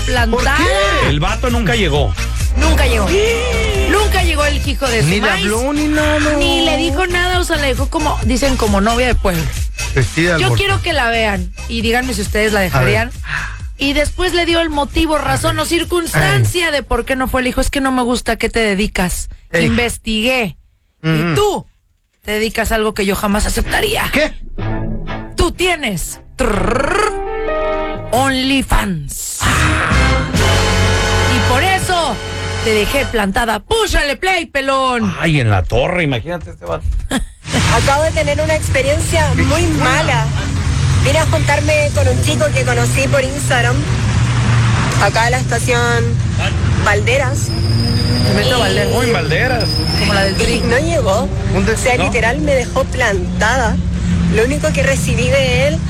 plantada. ¿Por qué? El vato nunca llegó. Nunca llegó. Nunca llegó el hijo de su Ni le maíz. habló ni nada. Ni le dijo nada, o sea, le dejó como, dicen, como novia de pueblo. Vestida al Yo borde. quiero que la vean y díganme si ustedes la dejarían. Y después le dio el motivo, razón o circunstancia de por qué no fue el hijo. Es que no me gusta, ¿a qué te dedicas? Ey. Investigué. Y tú te dedicas a algo que yo jamás aceptaría. ¿Qué? Tú tienes OnlyFans. Y por eso te dejé plantada. ¡Púchale play, pelón! Ay, en la torre, imagínate este vato. Acabo de tener una experiencia muy mala. Vine a juntarme con un chico que conocí por Instagram, acá en la estación Valderas. Metro Valderas. Muy en Valderas. Como la del Y Tri. no llegó. ¿Dónde? O sea, ¿No? literal me dejó plantada. Lo único que recibí de él,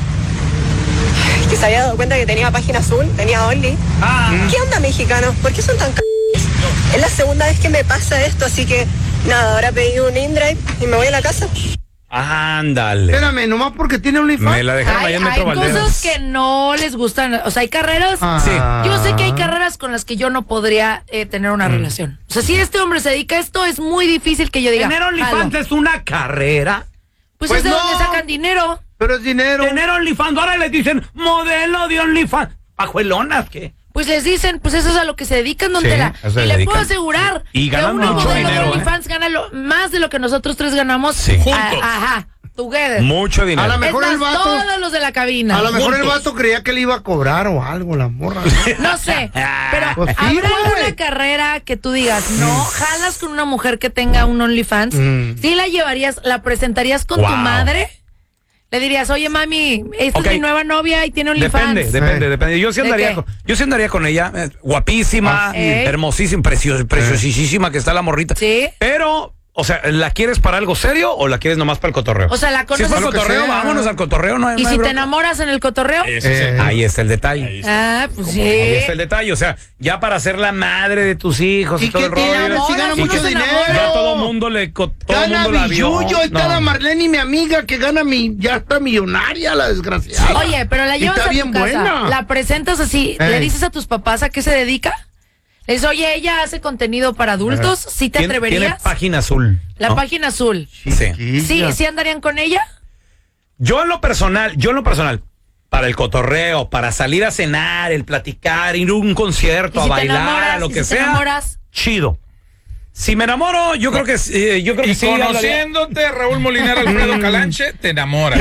que se había dado cuenta que tenía página azul, tenía Only. ¿Qué onda, mexicanos? ¿Por qué son tan c***? Es la segunda vez que me pasa esto, así que nada, ahora pedí un InDrive y me voy a la casa. Ándale. Espérame, nomás porque tiene OnlyFans. Me la dejaron Hay, allá en Metro hay Valderas. cosas que no les gustan. O sea, hay carreras. Sí. Yo sé que hay carreras con las que yo no podría tener una relación. O sea, si este hombre se dedica a esto, es muy difícil que yo diga. ¿Tener OnlyFans "Jalo". es una carrera? Pues, Pues es de no. donde sacan dinero. Pero es dinero. Tener OnlyFans, ahora les dicen modelo de OnlyFans. ¿Pajuelonas qué? Pues les dicen, pues eso es a lo que se dedican, don Sí, Tela. a eso se Y le dedican. puedo asegurar Y que ganan una mucho modelo de dinero, OnlyFans gana más de lo que nosotros tres ganamos. Sí. Juntos. Ajá, together. Mucho A dinero. la Es mejor más, el vato. todos los de la cabina. A lo mejor el Juntos. vato creía que le iba a cobrar o algo, la morra. No sé, pero Pues sí, ¿habrá güey. alguna carrera que tú digas, no, jalas con una mujer que tenga un OnlyFans? ¿Sí la llevarías, la presentarías con tu Wow. madre? Le dirías, oye, mami, esta Ok. es mi nueva novia y tiene OnlyFans. Depende. Yo sí ¿De andaría qué? con ella, guapísima, hermosísima, preciosísima que está la morrita. Sí. Pero, o sea, ¿la quieres para algo serio o la quieres nomás para el cotorreo? O sea, la Si es conoces. para el Lo que cotorreo, sea. vámonos al cotorreo, no hay ¿Y no hay si te bronca. enamoras en el cotorreo? Ese es el- Ahí está el detalle. Ahí está. Ah, pues Ahí sí. está el detalle, o sea, ya para ser la madre de tus hijos y, ¿Y todo qué el rollo. tiene? Si gana Sí, mucho que se dinero. enamora. Ya todo mundo todo el Gana mundo la vio. billuyo. Ahí está No. la Marlene, mi amiga, que gana ya está millonaria, la desgraciada. Oye, pero la Y llevas está a tu bien casa, buena. la presentas así, le dices a tus papás a qué se dedica. Le dices, oye, ella hace contenido para adultos, ¿sí te Tiene atreverías? página azul. La ¿no? página azul. Sí. ¿Sí, sí andarían con ella? Yo en lo personal, para el cotorreo, para salir a cenar, el platicar, ir a un concierto, ¿Y a si te bailar, enamoras? a lo ¿Y que si te sea, enamoras? chido. Si me enamoro, yo creo que Y sí. hablaría- conociéndote, Raúl Molina, Alfredo Calanche, te enamoras.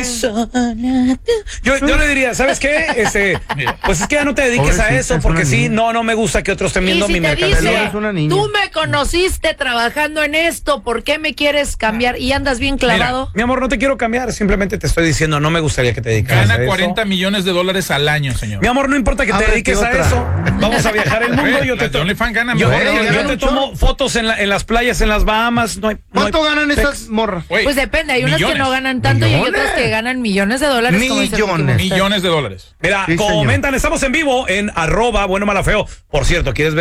Yo le diría, ¿sabes qué? Pues es que ya no te dediques a Pobrecita, eso, es porque una sí, niña. no me gusta que otros estén Y viendo si mi te mercancía. dice, Es una niña. tú me conociste trabajando en esto, ¿por qué me quieres cambiar? Y andas bien clavado. Mi amor, no te quiero cambiar, simplemente te estoy diciendo, no me gustaría que te dedicaras a Gana eso. 40 millones de dólares al año, señor. Mi amor, no importa que te Ábrete dediques a otra. eso. Vamos a viajar el mundo. Yo te Las de OnlyFans ganan yo, mejor. yo ganan te un tomo chorro. fotos en las playas, en las Bahamas. ¿Cuánto ganan esas morras? Güey, Pues depende, hay unas que millones. no ganan tanto y hay ¿Millones? otras que ganan millones de dólares. como dice Ricky Millones. Monster. Millones de dólares. Mira, Sí, señor. comentan, estamos en vivo en @bueno malafeo. Por cierto, ¿quieres ver